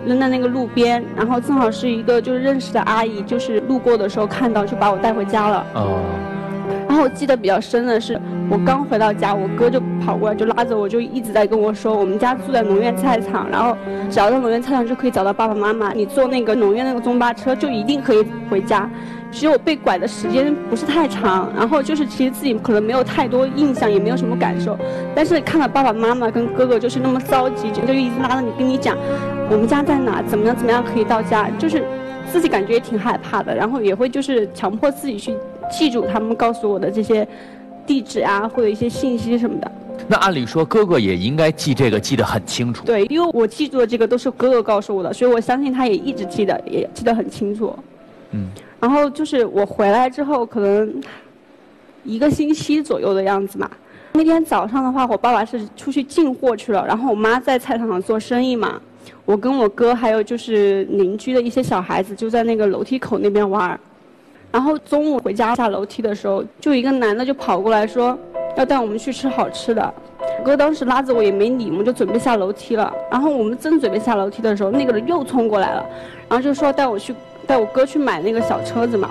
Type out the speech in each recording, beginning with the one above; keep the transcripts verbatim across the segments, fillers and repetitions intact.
扔在那个路边，然后正好是一个就是认识的阿姨，就是路过的时候看到，就把我带回家了。哦。然后我记得比较深的是，我刚回到家，我哥就跑过来，就拉着我，就一直在跟我说，我们家住在农院菜场，然后只要到农院菜场就可以找到爸爸妈妈，你坐那个农院那个中巴车就一定可以回家。其实我被拐的时间不是太长，然后就是其实自己可能没有太多印象，也没有什么感受，但是看到爸爸妈妈跟哥哥就是那么着急，就一直拉着你跟你讲，我们家在哪，怎么样怎么样可以到家，就是自己感觉也挺害怕的，然后也会就是强迫自己去记住他们告诉我的这些地址啊，或者一些信息什么的。 那按理说哥哥也应该记这个记得很清楚。 对，因为我记住的这个都是哥哥告诉我的，所以我相信他也一直记得，也记得很清楚。嗯。然后就是我回来之后，可能一个星期左右的样子嘛。那天早上的话，我爸爸是出去进货去了，然后我妈在菜场上做生意嘛。我跟我哥还有就是邻居的一些小孩子就在那个楼梯口那边玩。然后中午回家下楼梯的时候，就一个男的就跑过来说要带我们去吃好吃的。我哥当时拉着我也没理，我们就准备下楼梯了。然后我们正准备下楼梯的时候，那个人又冲过来了，然后就说带我去带我哥去买那个小车子嘛。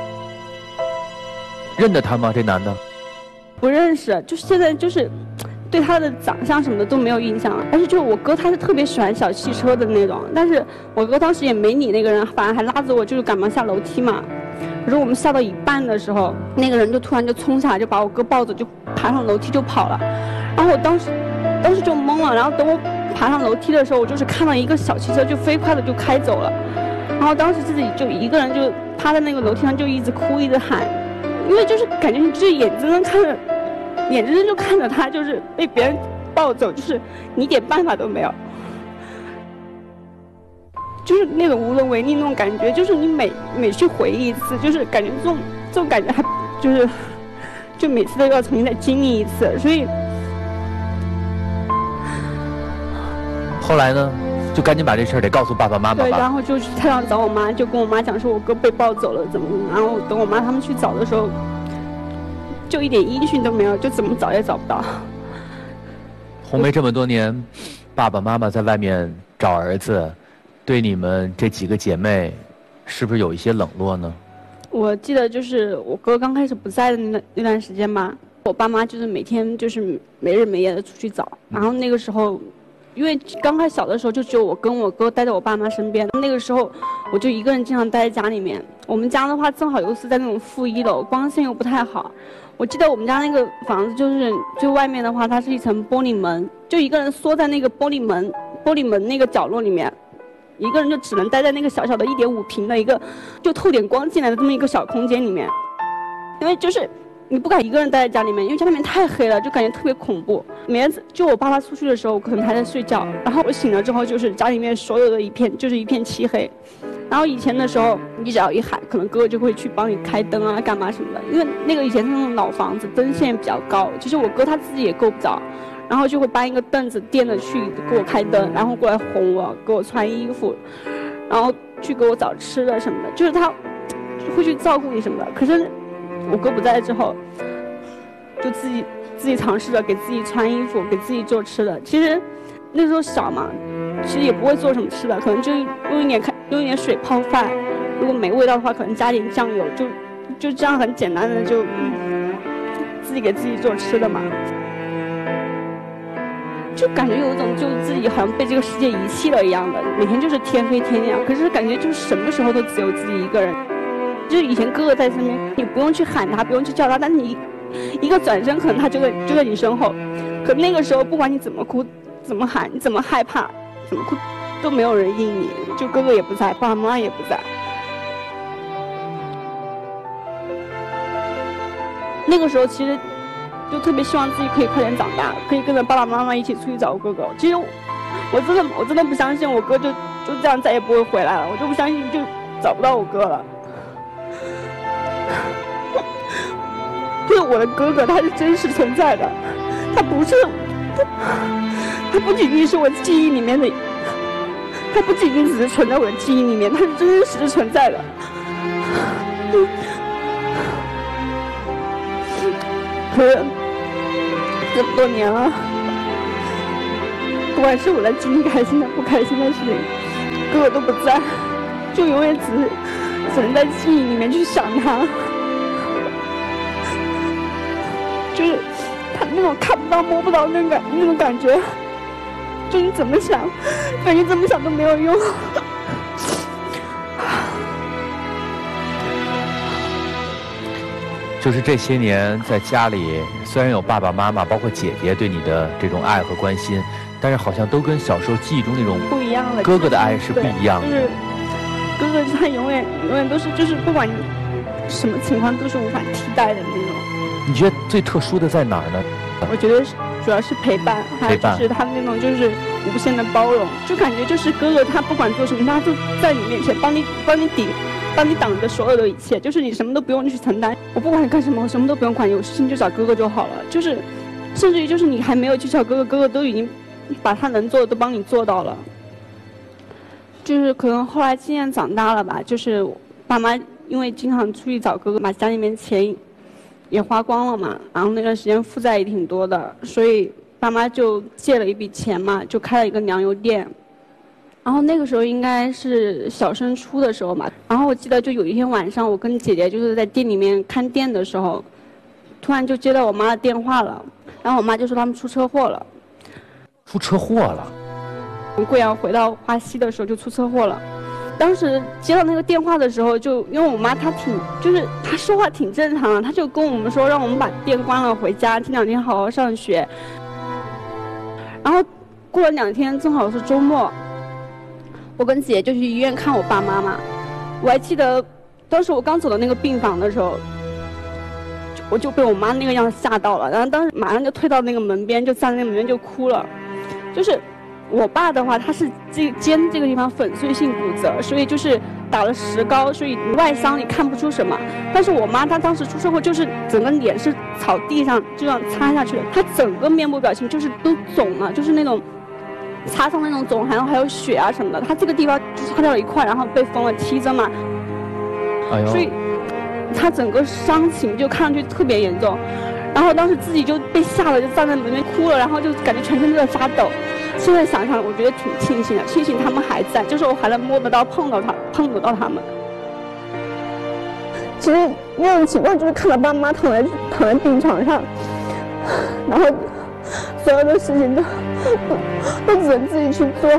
认得他吗？这男的？ 不认识，就是现在就是对他的长相什么的都没有印象了。但是就是我哥他是特别喜欢小汽车的那种，但是我哥当时也没理那个人，反而还拉着我就是赶忙下楼梯嘛。可是我们下到一半的时候，那个人就突然就冲下来，就把我哥抱着就爬上楼梯就跑了。然后我当时当时就懵了，然后等我爬上楼梯的时候，我就是看到一个小汽车就飞快的就开走了。然后当时自己就一个人就趴在那个楼梯上就一直哭一直喊，因为就是感觉你就是眼睁睁看着眼睁睁就看着他就是被别人抱走，就是你一点办法都没有，就是那种无能为力那种感觉，就是你每每去回忆一次，就是感觉这种这种感觉还就是就每次都要重新再经历一次。所以后来呢就赶紧把这事儿得告诉爸爸妈妈吧。 对，然后就去菜场找我妈，就跟我妈讲说我哥被抱走了怎么怎么，然后等我妈他们去找的时候就一点音讯都没有，就怎么找也找不到。 红梅这么多年爸爸妈妈在外面找儿子，对你们这几个姐妹是不是有一些冷落呢？ 我记得就是我哥刚开始不在的那段那段时间嘛，我爸妈就是每天就是没日没夜的出去找，然后那个时候因为刚开始小的时候就只有我跟我哥待在我爸妈身边，那个时候我就一个人经常待在家里面。我们家的话正好又是在那种负一楼，光线又不太好。我记得我们家那个房子就是最外面的话它是一层玻璃门，就一个人缩在那个玻璃门玻璃门那个角落里面，一个人就只能待在那个小小的一点五平的一个就透点光进来的这么一个小空间里面。因为就是你不敢一个人待在家里面，因为家里面太黑了，就感觉特别恐怖。每次就我爸爸出去的时候，我可能还在睡觉，然后我醒了之后，就是家里面所有的一片就是一片漆黑。然后以前的时候，你只要一喊，可能哥哥就会去帮你开灯啊，干嘛什么的。因为那个以前是那种老房子，灯线比较高，其实我哥他自己也够不着，然后就会搬一个凳子垫着去给我开灯，然后过来哄我，给我穿衣服，然后去给我找吃的什么的，就是他会去照顾你什么的。可是我哥不在之后，就自己自己尝试着给自己穿衣服，给自己做吃的。其实那时候小嘛，其实也不会做什么吃的，可能就用一点开用一点水泡饭，如果没味道的话，可能加点酱油，就就这样很简单的就、嗯、自己给自己做吃的嘛。就感觉有一种就是自己好像被这个世界遗弃了一样的，每天就是天黑天亮，可是感觉就是什么时候都只有自己一个人。就是以前哥哥在身边，你不用去喊他，不用去叫他，但是你一个转身，可能他就在就在你身后。可那个时候，不管你怎么哭、怎么喊、你怎么害怕、怎么哭，都没有人应你。就哥哥也不在，爸爸妈妈也不在。那个时候其实就特别希望自己可以快点长大，可以跟着爸爸妈妈一起出去找哥哥。其实我真的我真的不相信我哥就就这样再也不会回来了，我就不相信就找不到我哥了。就是我的哥哥，他是真实存在的，他不是他，他不仅仅是我记忆里面的，他不仅仅只是存在我的记忆里面，他是真实存在的。可是这么多年了，不管是我在经历开心的、不开心的事情， 哥哥都不在，就永远只只能在记忆里面去想他，就是他那种看不到摸不到那种感那种感觉，就你怎么想，感觉怎么想都没有用。 就是这些年在家里，虽然有爸爸妈妈，包括姐姐对你的这种爱和关心，但是好像都跟小时候记忆中那种不一样了。 哥哥的爱是不一样的。 就是哥哥他永远永远都是就是不管你什么情况都是无法替代的那种。 你觉得最特殊的在哪儿呢？ 我觉得主要是陪伴，还有就是他那种就是无限的包容，就感觉就是哥哥他不管做什么，他都在你面前帮你帮你顶。帮你挡着所有的一切，就是你什么都不用去承担。我不管干什么，我什么都不用管，有事情就找哥哥就好了。就是，甚至于就是你还没有去找哥哥，哥哥都已经把他能做的都帮你做到了。就是可能后来渐渐长大了吧，就是爸妈因为经常出去找哥哥，把家里面钱也花光了嘛，然后那段时间负债也挺多的，所以爸妈就借了一笔钱嘛，就开了一个粮油店。然后那个时候应该是小升初的时候嘛，然后我记得就有一天晚上，我跟姐姐就是在店里面看店的时候，突然就接到我妈的电话了，然后我妈就说他们出车祸了。 出车祸了？ 从贵阳回到花溪的时候就出车祸了。当时接到那个电话的时候，就因为我妈她挺就是她说话挺正常的，她就跟我们说让我们把店关了回家，这两天好好上学。然后过了两天，正好是周末。我跟姐就去医院看我爸妈嘛，我还记得当时我刚走到那个病房的时候，我就被我妈那个样子吓到了，然后当时马上就退到那个门边，就站在那个门边就哭了。就是我爸的话，他是这肩这个地方粉碎性骨折，所以就是打了石膏，所以外伤你看不出什么。但是我妈她当时出车祸，就是整个脸是朝地上就这样擦下去的，她整个面部表情就是都肿了，就是那种。擦伤那种肿，然后还有血啊什么的，他这个地方就是擦掉了一块，然后被缝了七针嘛， 哎呦， 所以他整个伤情就看上去特别严重。然后当时自己就被吓得就站在门边哭了，然后就感觉全身都在发抖。现在想想，我觉得挺庆幸的，庆幸他们还在，就是我还能摸得到、碰到他、碰得到他们。其实那种情况就是看到爸妈躺在躺在病床上，然后。所有的事情都都只能自己去做，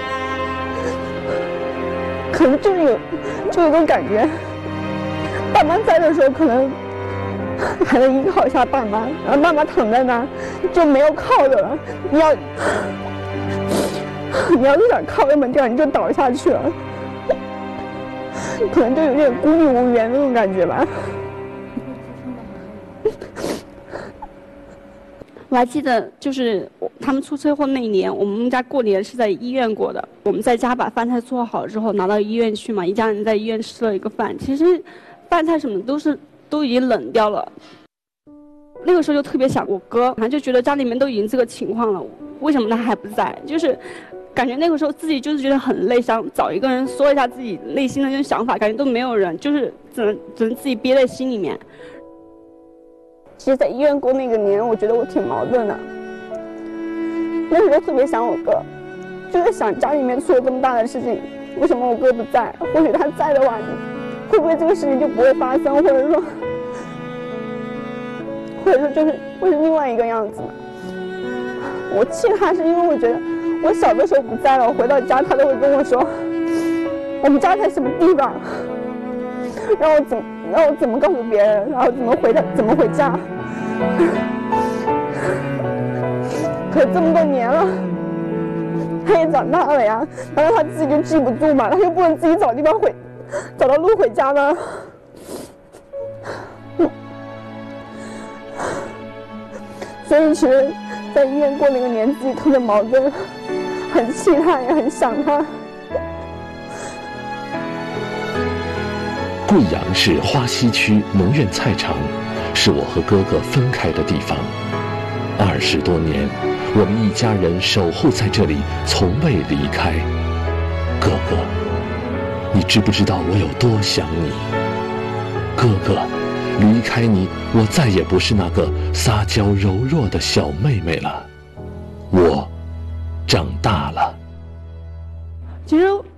可能就是有就有种感觉，爸妈在的时候可能还能依靠一下爸妈，然后爸妈躺在那儿就没有靠的了，你要你要是想靠那么掉你就倒下去了，可能就有点孤立无援那种感觉吧。我还记得，就是他们出车祸那一年，我们家过年是在医院过的。我们在家把饭菜做好之后，拿到医院去嘛，一家人在医院吃了一个饭。其实，饭菜什么都是都已经冷掉了。那个时候就特别想我哥，反正就觉得家里面都已经这个情况了，为什么他还不在？就是感觉那个时候自己就是觉得很累，想找一个人说一下自己内心的那种想法，感觉都没有人，就是只能只能自己憋在心里面。其实，在医院过那个年，我觉得我挺矛盾的。那时候特别想我哥，就是想家里面出了这么大的事情，为什么我哥不在？或许他在的话，会不会这个事情就不会发生？或者说，或者说就是会是另外一个样子呢？我气他是因为我觉得我小的时候不在了，我回到家他都会跟我说，我们家在什么地方，让我怎么让我怎么告诉别人，然后怎么回他怎么回家。可是这么多年了，他也长大了呀，难道他自己就记不住吗？他就不能自己找地方回，找到路回家吗？所以其实，在医院过那个年，自己特别矛盾，很气他，也很想他。 贵阳市花溪区农苑菜场，是我和哥哥分开的地方。二十多年，我们一家人守候在这里，从未离开。哥哥，你知不知道我有多想你？哥哥，离开你，我再也不是那个撒娇柔弱的小妹妹了。我长大了。 其实